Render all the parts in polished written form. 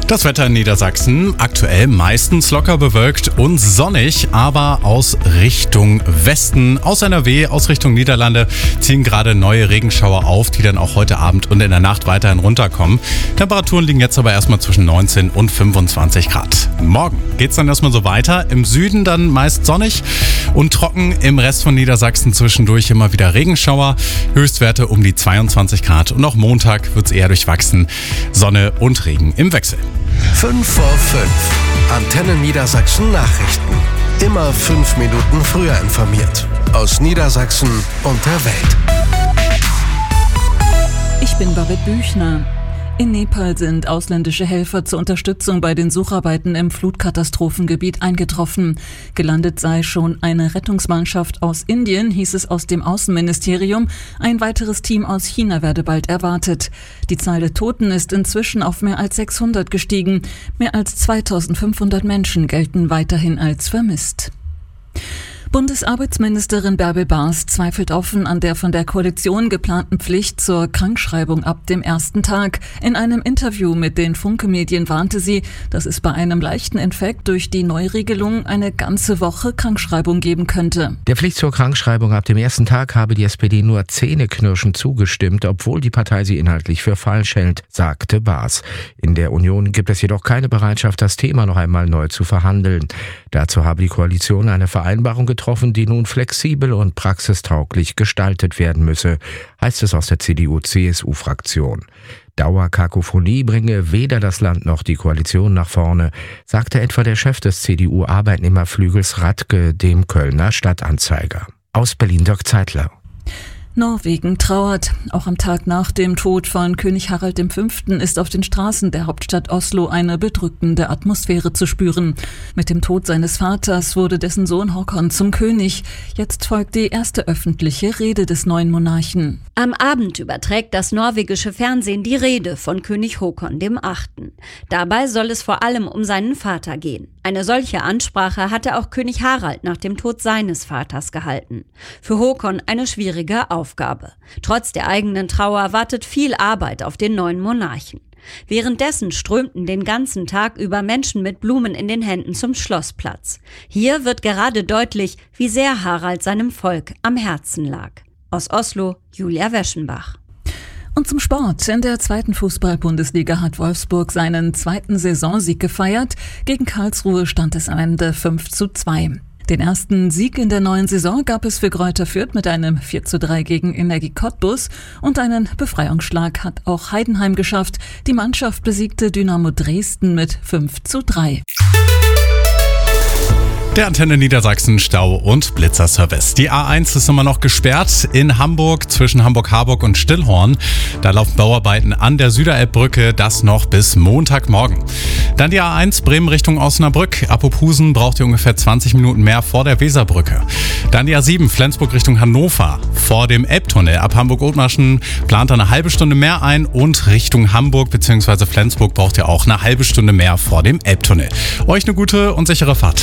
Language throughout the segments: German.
Das Wetter in Niedersachsen aktuell meistens locker bewölkt und sonnig, aber aus Richtung Westen, aus NRW, aus Richtung Niederlande ziehen gerade neue Regenschauer auf, die dann auch heute Abend und in der Nacht weiterhin runterkommen. Temperaturen liegen jetzt aber erstmal zwischen 19 und 25 Grad. Morgen geht's dann erstmal so weiter. Im Süden dann meist sonnig und trocken, im Rest von Niedersachsen zwischendurch immer wieder Regenschauer. Höchstwerte um die 22 Grad und auch Montag wird's eher durchwachsen. Sonne und Regen im Wechsel. 5 vor 5. Antenne Niedersachsen Nachrichten. Immer 5 Minuten früher informiert. Aus Niedersachsen und der Welt. Ich bin Babette Büchner. In Nepal sind ausländische Helfer zur Unterstützung bei den Sucharbeiten im Flutkatastrophengebiet eingetroffen. Gelandet sei schon eine Rettungsmannschaft aus Indien, hieß es aus dem Außenministerium. Ein weiteres Team aus China werde bald erwartet. Die Zahl der Toten ist inzwischen auf mehr als 600 gestiegen. Mehr als 2500 Menschen gelten weiterhin als vermisst. Bundesarbeitsministerin Bärbel Baas zweifelt offen an der von der Koalition geplanten Pflicht zur Krankschreibung ab dem ersten Tag. In einem Interview mit den Funke-Medien warnte sie, dass es bei einem leichten Infekt durch die Neuregelung eine ganze Woche Krankschreibung geben könnte. Der Pflicht zur Krankschreibung ab dem ersten Tag habe die SPD nur zähneknirschend zugestimmt, obwohl die Partei sie inhaltlich für falsch hält, sagte Baas. In der Union gibt es jedoch keine Bereitschaft, das Thema noch einmal neu zu verhandeln. Dazu habe die Koalition eine Vereinbarung getroffen, die nun flexibel und praxistauglich gestaltet werden müsse, heißt es aus der CDU-CSU-Fraktion. Dauerkakophonie bringe weder das Land noch die Koalition nach vorne, sagte etwa der Chef des CDU-Arbeitnehmerflügels Radke dem Kölner Stadtanzeiger. Aus Berlin Dirk Zeitler. Norwegen trauert. Auch am Tag nach dem Tod von König Harald V. ist auf den Straßen der Hauptstadt Oslo eine bedrückende Atmosphäre zu spüren. Mit dem Tod seines Vaters wurde dessen Sohn Håkon zum König. Jetzt folgt die erste öffentliche Rede des neuen Monarchen. Am Abend überträgt das norwegische Fernsehen die Rede von König Håkon VIII. Dabei soll es vor allem um seinen Vater gehen. Eine solche Ansprache hatte auch König Harald nach dem Tod seines Vaters gehalten. Für Håkon eine schwierige Aufgabe. Trotz der eigenen Trauer wartet viel Arbeit auf den neuen Monarchen. Währenddessen strömten den ganzen Tag über Menschen mit Blumen in den Händen zum Schlossplatz. Hier wird gerade deutlich, wie sehr Harald seinem Volk am Herzen lag. Aus Oslo, Julia Weschenbach. Und zum Sport. In der 2. Fußball-Bundesliga hat Wolfsburg seinen 2. Saisonsieg gefeiert. Gegen Karlsruhe stand es am Ende 5:2. Den ersten Sieg in der neuen Saison gab es für Greuther Fürth mit einem 4:3 gegen Energie Cottbus und einen Befreiungsschlag hat auch Heidenheim geschafft. Die Mannschaft besiegte Dynamo Dresden mit 5:3. Der Antenne Niedersachsen Stau- und Blitzerservice. Die A1 ist immer noch gesperrt in Hamburg zwischen Hamburg-Harburg und Stillhorn. Da laufen Bauarbeiten an der Süderelbbrücke, das noch bis Montagmorgen. Dann die A1 Bremen Richtung Osnabrück. Ab Ophusen braucht ihr ungefähr 20 Minuten mehr vor der Weserbrücke. Dann die A7 Flensburg Richtung Hannover. Vor dem Elbtunnel ab Hamburg-Othmarschen plant eine halbe Stunde mehr ein und Richtung Hamburg bzw. Flensburg braucht ihr auch eine halbe Stunde mehr vor dem Elbtunnel. Euch eine gute und sichere Fahrt.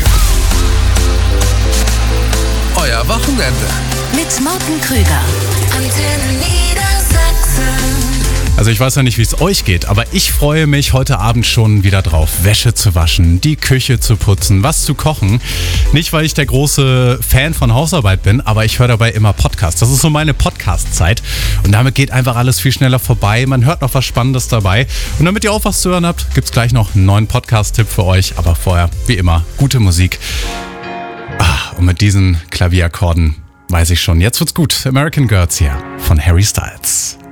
Euer Wochenende. Mit Morten Krüger. Antenne Niedersachsen. Also ich weiß ja nicht, wie es euch geht, aber ich freue mich heute Abend schon wieder drauf, Wäsche zu waschen, die Küche zu putzen, was zu kochen. Nicht, weil ich der große Fan von Hausarbeit bin, aber ich höre dabei immer Podcasts. Das ist so meine Podcast-Zeit und damit geht einfach alles viel schneller vorbei. Man hört noch was Spannendes dabei. Und damit ihr auch was zu hören habt, gibt's gleich noch einen neuen Podcast-Tipp für euch. Aber vorher, wie immer, gute Musik. Und mit diesen Klavierakkorden weiß ich schon, jetzt wird's gut. American Girls hier von Harry Styles.